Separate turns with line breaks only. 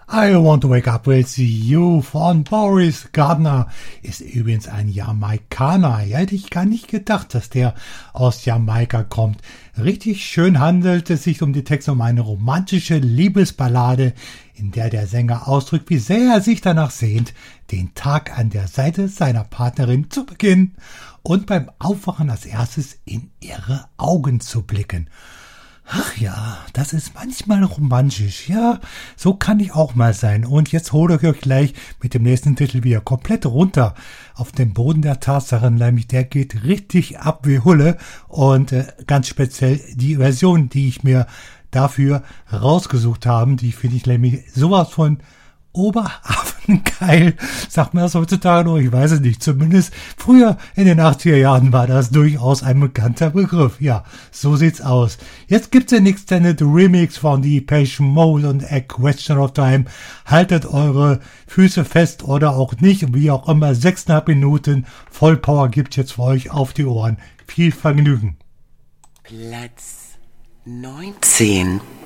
I Want to Wake Up With You von Boris Gardner ist übrigens ein Jamaikaner. Ja, hätte ich gar nicht gedacht, dass der aus Jamaika kommt. Richtig schön handelt es sich um die Texte um eine romantische Liebesballade, in der der Sänger ausdrückt, wie sehr er sich danach sehnt, den Tag an der Seite seiner Partnerin zu beginnen und beim Aufwachen als erstes in ihre Augen zu blicken. Ach ja, das ist manchmal romantisch. Ja, so kann ich auch mal sein. Und jetzt hole ich euch gleich mit dem nächsten Titel wieder komplett runter auf den Boden der Tatsachen. Nämlich der geht richtig ab wie Hulle. Und ganz speziell die Version, die ich mir dafür rausgesucht habe, die finde ich nämlich sowas von Oberaffengeil, sagt man das heutzutage noch, ich weiß es nicht, zumindest früher in den 80er Jahren war das durchaus ein bekannter Begriff, ja, so sieht's aus. Jetzt gibt's den Extended Remix von Depeche Mode und A Question of Time, haltet eure Füße fest oder auch nicht, wie auch immer, 6,5 Minuten Vollpower gibt's jetzt für euch auf die Ohren, viel Vergnügen.
Platz 19.